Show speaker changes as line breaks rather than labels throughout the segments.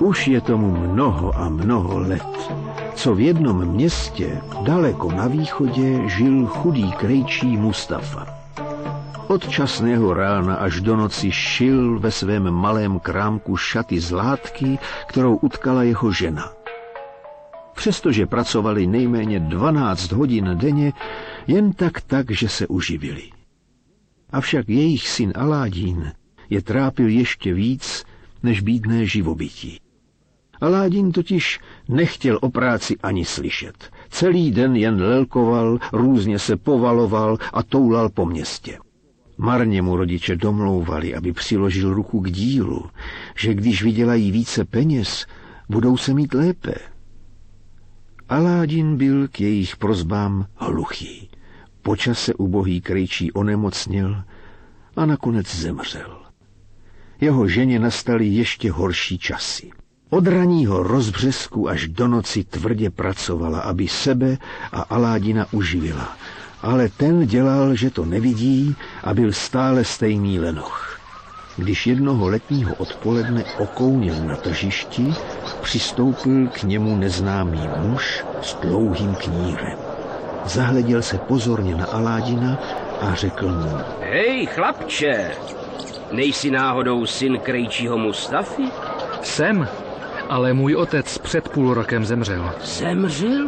Už je tomu mnoho a mnoho let, co v jednom městě daleko na východě žil chudý krejčí Mustafa. Od časného rána až do noci šil ve svém malém krámku šaty z látky, kterou utkala jeho žena. Přestože pracovali nejméně 12 hodin denně, jen tak, že se uživili. Avšak jejich syn Aládín je trápil ještě víc než bídné živobytí. Aládín totiž nechtěl o práci ani slyšet. Celý den jen lelkoval, různě se povaloval a toulal po městě. Marně mu rodiče domlouvali, aby přiložil ruku k dílu, že když vydělají více peněz, budou se mít lépe. Aládin byl k jejich prosbám hluchý. Po čase ubohý krejčí onemocněl a nakonec zemřel. Jeho ženě nastaly ještě horší časy. Od ranního rozbřesku až do noci tvrdě pracovala, aby sebe a Aládina uživila. Ale ten dělal, že to nevidí a byl stále stejný lenoch. Když jednoho letního odpoledne okounil na tržišti, přistoupil k němu neznámý muž s dlouhým knírem. Zahleděl se pozorně na Aládina a řekl mu:
Hej, chlapče, nejsi náhodou syn krejčího Mustafy?
Jsem, ale můj otec před půl rokem zemřel.
Zemřel?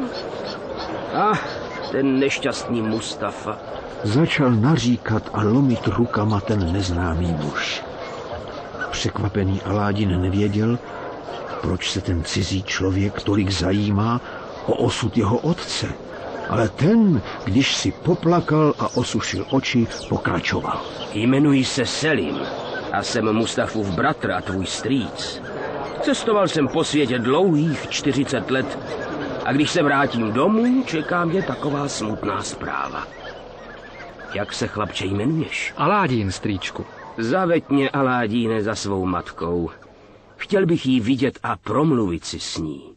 Ten nešťastný Mustafa.
Začal naříkat a lomit rukama ten neznámý muž. Překvapený Aládin nevěděl, proč se ten cizí člověk tolik zajímá o osud jeho otce. Ale ten, když si poplakal a osušil oči, pokračoval.
Jmenuji se Selim a jsem Mustafův bratr a tvůj strýc. Cestoval jsem po světě dlouhých 40 let a když se vrátím domů, čeká mě taková smutná zpráva. Jak se, chlapče, jmenuješ?
Aládín, strýčku.
Zaveď mě, Aládíne, za svou matkou. Chtěl bych jí vidět a promluvit si s ní.